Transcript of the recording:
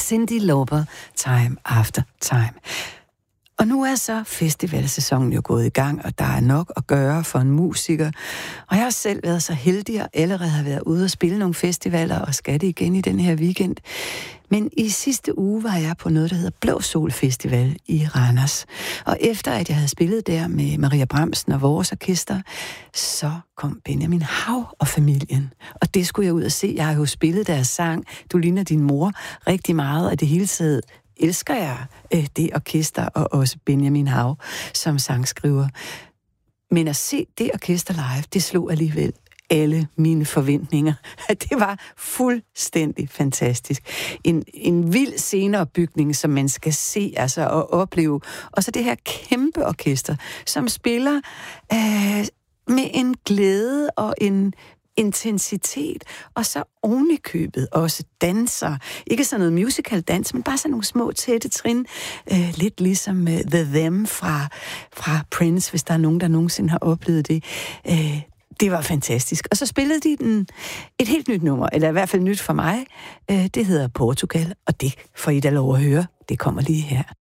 Cyndi Lauper, Time After Time. Og nu er så festivalsæsonen jo gået i gang, og der er nok at gøre for en musiker. Og jeg har selv været så heldig, at allerede har været ude og spille nogle festivaler, og skal det igen i den her weekend. Men i sidste uge var jeg på noget, der hedder Blå Sol Festival i Randers. Og efter at jeg havde spillet der med Maria Bramsen og vores orkester, så kom Benjamin Hav og familien. Og det skulle jeg ud og se. Jeg har jo spillet deres sang, Du ligner din mor, rigtig meget, og det hele taget elsker jeg det orkester og også Benjamin Hav som sangskriver. Men at se det orkester live, det slog alligevel alle mine forventninger. Det var fuldstændig fantastisk. En vild sceneopbygning, som man skal se altså, og opleve. Og så det her kæmpe orkester, som spiller med en glæde og en intensitet, og så ovenikøbet også danser. Ikke sådan noget musical dans, men bare sådan nogle små tætte trin. Lidt ligesom The Them fra Prince, hvis der er nogen, der nogensinde har oplevet det. Det var fantastisk. Og så spillede de et helt nyt nummer, eller i hvert fald nyt for mig. Det hedder Portugal, og det får I da lov at høre. Det kommer lige her.